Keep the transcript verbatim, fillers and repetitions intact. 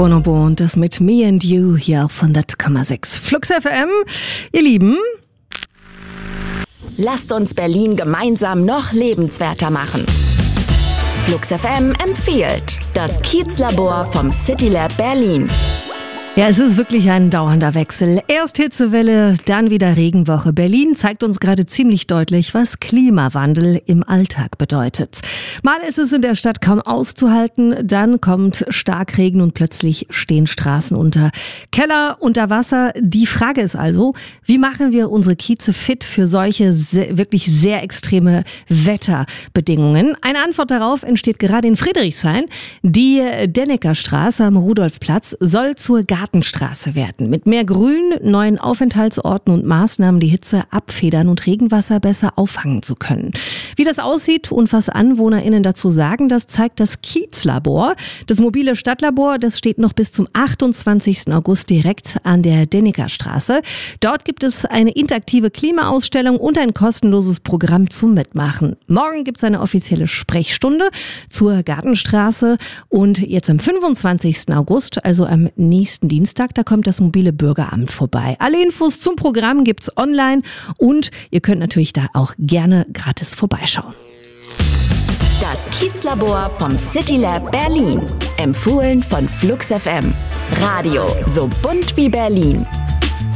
Bonobo und das mit Me and You hier auf hundert Komma sechs Flux F M. Ihr Lieben, lasst uns Berlin gemeinsam noch lebenswerter machen. Flux F M empfiehlt das Kiezlabor vom CityLab Berlin. ja, es ist wirklich ein dauernder Wechsel. Erst Hitzewelle, dann wieder Regenwoche. Berlin zeigt uns gerade ziemlich deutlich, was Klimawandel im Alltag bedeutet. Mal ist es in der Stadt kaum auszuhalten, dann kommt Starkregen und plötzlich stehen Straßen unter Keller, unter Wasser. Die Frage ist also, wie machen wir unsere Kieze fit für solche sehr, wirklich sehr extreme Wetterbedingungen? Eine Antwort darauf entsteht gerade in Friedrichshain. Die Denneckerstraße am Rudolfplatz soll zur Gartenstraße werden. Mit mehr Grün, neuen Aufenthaltsorten und Maßnahmen die Hitze abfedern und Regenwasser besser auffangen zu können. Wie das aussieht und was AnwohnerInnen dazu sagen, das zeigt das Kiezlabor. Das mobile Stadtlabor, das steht noch bis zum achtundzwanzigsten August direkt an der Denneckerstraße. Dort gibt es eine interaktive Klimaausstellung und ein kostenloses Programm zum Mitmachen. Morgen gibt es eine offizielle Sprechstunde zur Gartenstraße und jetzt am fünfundzwanzigsten August, also am nächsten Dienstag, da kommt das mobile Bürgeramt vorbei. Alle Infos zum Programm gibt's online und ihr könnt natürlich da auch gerne gratis vorbeischauen. Das Kiezlabor vom CityLab Berlin. Empfohlen von Flux F M. Radio so bunt wie Berlin.